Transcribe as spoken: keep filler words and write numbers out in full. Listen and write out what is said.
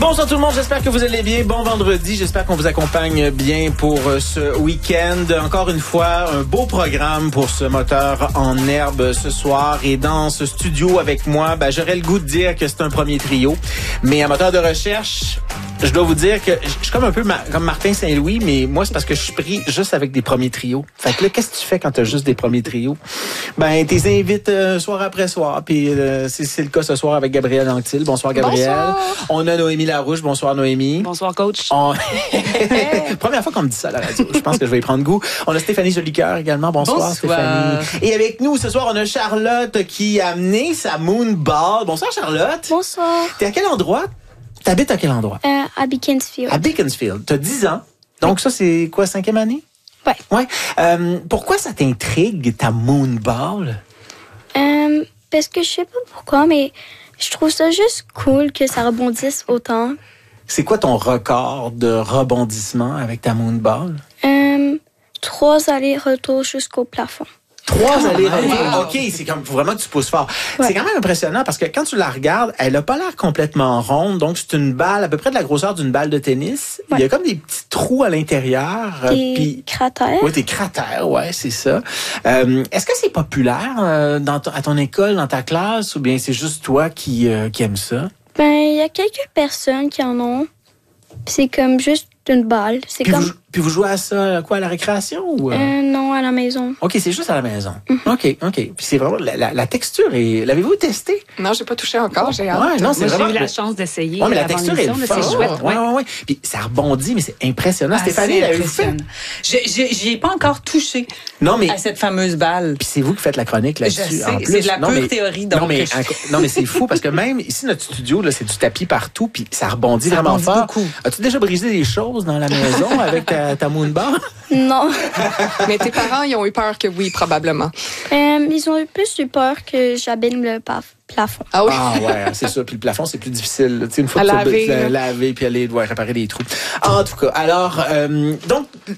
Bonsoir tout le monde, j'espère que vous allez bien. Bon vendredi, j'espère qu'on vous accompagne bien pour ce week-end. Encore une fois, un beau programme pour ce moteur en herbe ce soir. Et dans ce studio avec moi, ben, j'aurais le goût de dire que c'est un premier trio. Mais un moteur de recherche, je dois vous dire que je suis comme un peu ma- comme Martin Saint-Louis, mais moi, c'est parce que je suis pris juste avec des premiers trios. Fait que là, qu'est-ce que tu fais quand t'as juste des premiers trios? Ben, t'es invites euh, soir après soir. Puis euh, c'est, c'est le cas ce soir avec Gabrielle Anctil. Bonsoir, Gabrielle. Bonsoir. On a Noémie Larouche. Bonsoir, Noémie. Bonsoir, coach. On... Première fois qu'on me dit ça à la radio. Je pense que je vais y prendre goût. On a Stéphanie Jolicoeur également. Bonsoir, Bonsoir, Stéphanie. Et avec nous, ce soir, on a Charlotte qui a amené sa Moonball. Bonsoir, Charlotte. Bonsoir. T'es à quel endroit? T'habites à quel endroit? Euh, à Beaconsfield. À Beaconsfield. T'as dix ans. Donc ça, c'est quoi, cinquième année? Ouais. Ouais. Euh, pourquoi ça t'intrigue, ta Moonball? Euh, parce que je sais pas pourquoi, mais je trouve ça juste cool que ça rebondisse autant. C'est quoi ton record de rebondissement avec ta Moonball? Euh, trois allers-retours jusqu'au plafond. Trois allers-retours. OK, c'est comme vraiment que tu pousses fort. Ouais. C'est quand même impressionnant parce que quand tu la regardes, elle a pas l'air complètement ronde. Donc, c'est une balle à peu près de la grosseur d'une balle de tennis. Ouais. Il y a comme des petits trous à l'intérieur. Des euh, puis- cratères. Oui, des cratères, ouais, c'est ça. Euh, est-ce que c'est populaire euh, dans ton- à ton école, dans ta classe, ou bien c'est juste toi qui, euh, qui aime ça? Ben, il y a quelques personnes qui en ont. Puis c'est comme juste une balle. C'est Puis, comme... vous, puis vous jouez à ça, quoi, à la récréation? Ou, euh? Euh, non, à la maison. OK, c'est juste à la maison. OK, OK. Puis c'est vraiment, la, la, la texture est... L'avez-vous testé? Non, j'ai pas touché encore, j'ai hâte. Ouais, non, c'est Moi, j'ai vraiment... eu la chance d'essayer. Ouais, mais la avant texture est l'émission, là, forte. c'est chouette. Ouais, ouais, ouais. Puis ça rebondit, mais c'est impressionnant. Ah, Stéphanie, c'est l'avez-vous fait? impressionnant. Je- je- J'y ai pas encore touché Non, mais... à cette fameuse balle. Puis c'est vous qui faites la chronique là-dessus. Je sais, en plus. c'est de la Non, pure mais- théorie, donc. Non, mais, non, mais c'est fou parce que même ici, notre studio, là, c'est du tapis partout, puis ça rebondit Ça vraiment rebondit fort. beaucoup. As-tu déjà brisé des choses dans la maison avec ta, ta Moonball? Non. Mais tes parents, ils ont eu peur que oui, probablement. Euh, ils ont eu plus eu peur que j'abîme le paf- plafond. Ah oui? Ah ouais, c'est ça. Puis le plafond, c'est plus difficile. là. Tu sais, une fois À que tu laver, as là. laver puis aller ouais, réparer des trous. En tout cas, alors, euh, donc,